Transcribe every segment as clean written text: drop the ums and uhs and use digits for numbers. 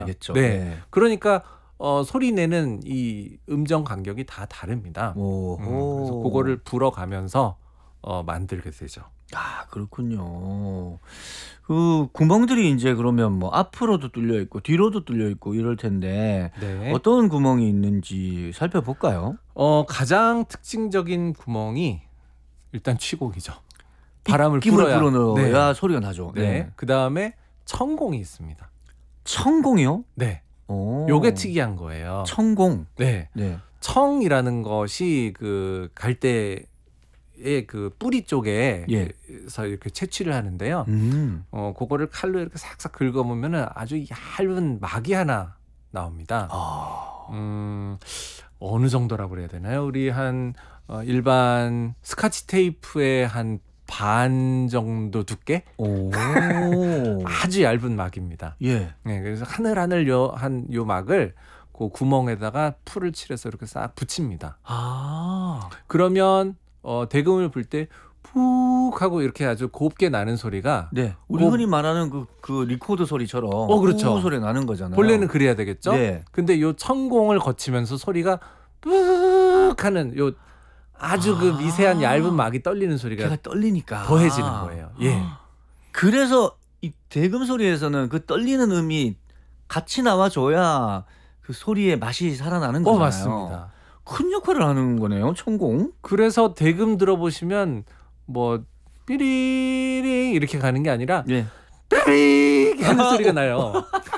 겠죠. 네. 네. 그러니까 소리 내는 이 음정 간격이 다 다릅니다. 그래서 오호. 그거를 불어가면서 만들게 되죠. 아 그렇군요. 그 구멍들이 인제 그러면 뭐 앞으로도 뚫려 있고 뒤로도 뚫려 있고 이럴 텐데 네. 어떤 구멍이 있는지 살펴볼까요? 가장 특징적인 구멍이 일단 취곡이죠. 바람을 입김을 불어야. 불어넣어야 네. 소리가 나죠. 네. 네. 그다음에 청공이 있습니다. 청공이요? 네. 오. 요게 특이한 거예요. 청공. 네. 네. 청이라는 것이 그 갈대의 그 뿌리 쪽에 예. 서 이렇게 채취를 하는데요. 그거를 칼로 이렇게 싹싹 긁어보면은 아주 얇은 막이 하나 나옵니다. 아. 어느 정도라고 그래야 되나요? 우리 한 일반 스카치 테이프의 한 반 정도 두께? 오. 아주 얇은 막입니다. 예. 네, 그래서 하늘하늘 한 요 막을 그 구멍에다가 풀을 칠해서 이렇게 싹 붙입니다. 아. 그러면 대금을 불 때 푹 하고 이렇게 아주 곱게 나는 소리가 네. 우리 흔히 말하는 그 리코더 소리처럼 그렇죠. 후 소리가 나는 거잖아요. 본래는 그래야 되겠죠. 네. 근데 요 청공을 거치면서 소리가 푹 하는 요 아주 그 미세한 얇은 막이 떨리는 소리가 걔가 떨리니까 더해지는 거예요. 예. 그래서 이 대금 소리에서는 그 떨리는 음이 같이 나와줘야 그 소리의 맛이 살아나는 거잖아요. 맞습니다. 큰 역할을 하는 거네요, 청공. 그래서 대금 들어보시면 뭐 삐리리 이렇게 가는 게 아니라 예. 삐리 하는 소리가 나요.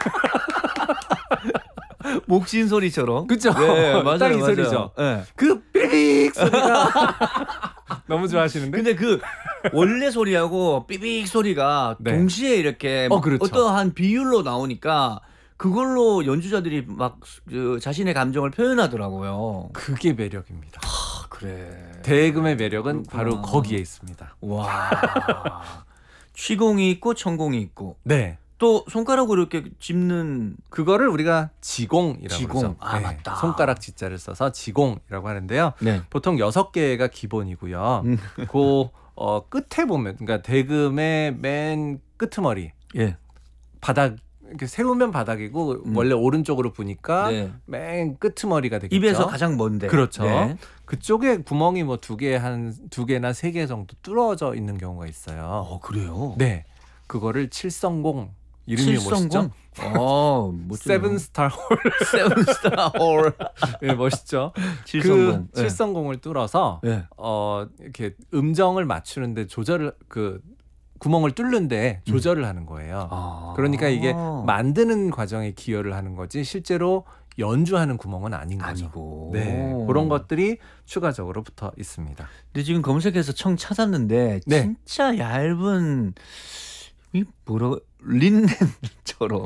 목신 소리처럼. 그죠? 네, 맞아요, 딱 이 맞아요. 소리죠. 네. 그 삐릭 소리가 너무 좋아하시는데? 근데 그 원래 소리하고 삐빅 소리가 네. 동시에 이렇게 그렇죠. 어떠한 비율로 나오니까 그걸로 연주자들이 막 그 자신의 감정을 표현하더라고요. 그게 매력입니다. 아, 그래. 대금의 매력은 그렇구나. 바로 거기에 있습니다. 와. 취공이 있고 청공이 있고 네. 또 손가락으로 이렇게 짚는 그거를 우리가 지공이라고 지공. 그러죠. 아, 맞다. 손가락 지자를 써서 지공이라고 하는데요. 네. 보통 6개가 기본이고요. 그 끝에 보면 그러니까 대금의 맨 끄트머리 예. 바닥 이렇게 세우면 바닥이고 원래 오른쪽으로 부니까 네. 맨 끄트머리가 되겠죠. 입에서 가장 먼데. 그렇죠. 네. 그쪽에 구멍이 뭐 2개나 3개 정도 뚫어져 있는 경우가 있어요. 그래요? 네. 그거를 칠성공 이름이 멋있죠? 멋지네요. 세븐스타 홀. 세븐스타 홀. 네, 멋있죠. 칠성공. 그 칠성공을 뚫어서 네. 이렇게 음정을 맞추는데 구멍을 뚫는데 조절을 하는 거예요. 그러니까 이게 만드는 과정에 기여를 하는 거지 실제로 연주하는 구멍은 아닌 거죠. 아니고. 네, 그런 것들이 추가적으로 붙어 있습니다. 근데 지금 검색해서 청 찾았는데 네. 진짜 얇은 이 뭐라 린넨처럼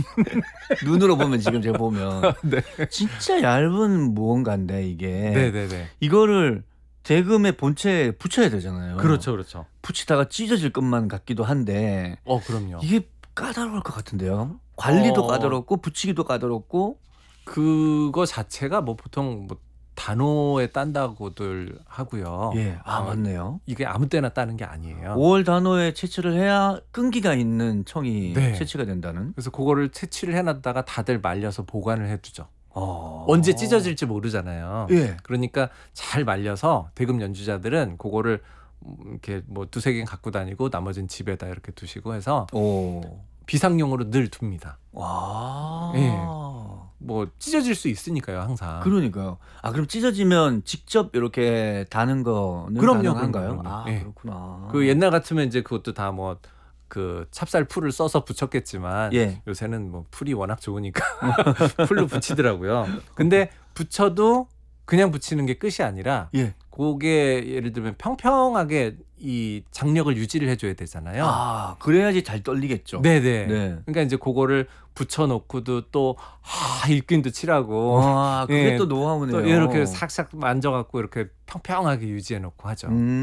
눈으로 보면 지금 제가 보면 네. 진짜 얇은 무언가인데 이게 네네네. 이거를 대금의 본체에 붙여야 되잖아요. 그렇죠, 그렇죠. 붙이다가 찢어질 것만 같기도 한데 그럼요. 이게 까다로울 것 같은데요. 관리도 까다롭고 붙이기도 까다롭고 그거 자체가 뭐 보통 뭐 단호에 딴다고들 하고요. 예, 맞네요. 이게 아무 때나 따는 게 아니에요. 5월 단호에 채취를 해야 끈기가 있는 청이 네. 채취가 된다는. 그래서 그거를 채취를 해놨다가 다들 말려서 보관을 해두죠. 어. 언제 찢어질지 모르잖아요. 예. 그러니까 잘 말려서 대금 연주자들은 그거를 이렇게 뭐 2-3개 갖고 다니고 나머지는 집에다 이렇게 두시고 해서 오. 비상용으로 늘 둡니다. 와. 예. 뭐 찢어질 수 있으니까요, 항상. 그러니까요. 그럼 찢어지면 직접 이렇게 다는 거는 그럼요, 가능한가요? 그럼요. 예. 그렇구나. 그 옛날 같으면 이제 그것도 다 뭐 그 찹쌀 풀을 써서 붙였겠지만 예. 요새는 뭐 풀이 워낙 좋으니까 풀로 붙이더라고요. 근데 붙여도 그냥 붙이는 게 끝이 아니라 예. 그게 예를 들면 평평하게 이 장력을 유지를 해줘야 되잖아요. 그래야지 잘 떨리겠죠. 네네. 네. 그러니까 이제 그거를 붙여놓고도 또 일긴도 칠하고 그게 예, 또 노하우네요. 또 이렇게 싹싹 만져갖고 이렇게 평평하게 유지해놓고 하죠.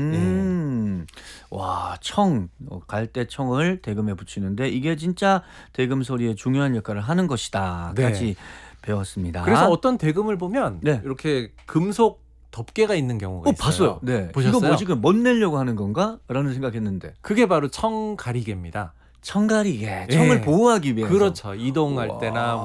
와, 갈대청을 대금에 붙이는데 이게 진짜 대금 소리의 중요한 역할을 하는 것이다까지 배웠습니다. 그래서 어떤 대금을 보면 네. 이렇게 금속 덮개가 있는 경우가 있어요. 봤어요. 네. 보셨어요? 이거 뭐 지금 멋내려고 하는 건가? 라는 생각했는데. 그게 바로 청가리개입니다. 청가리개, 청을 예. 보호하기 위해서. 그렇죠. 이동할 우와. 때나